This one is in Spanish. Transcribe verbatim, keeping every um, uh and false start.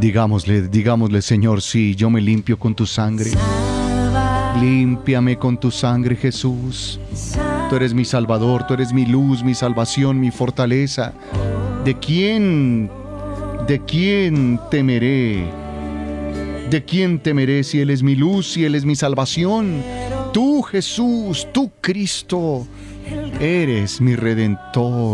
Digámosle, digámosle, Señor, sí, yo me limpio con tu sangre. Límpiame con tu sangre, Jesús. Tú eres mi Salvador, tú eres mi luz, mi salvación, mi fortaleza. ¿De quién, de quién temeré? ¿De quién temeré si Él es mi luz, si Él es mi salvación? Tú, Jesús, tú, Cristo, eres mi Redentor.